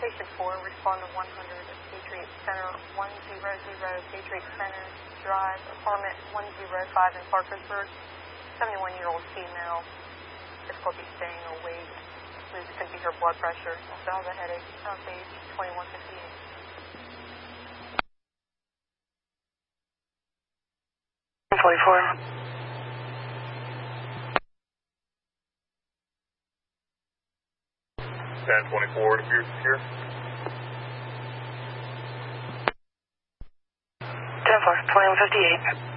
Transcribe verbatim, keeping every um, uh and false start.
Station four, respond to one hundred Patriot Center, one hundred Patriot Center Drive, apartment one oh five in Parkersburg. seventy-one-year-old female, difficulty staying awake. Please could be her blood pressure. Also has a headache. Sound page twenty-one fifty-eight. forty-four. ten twenty-four, it appears secure. ten four, twenty-one fifty-eight.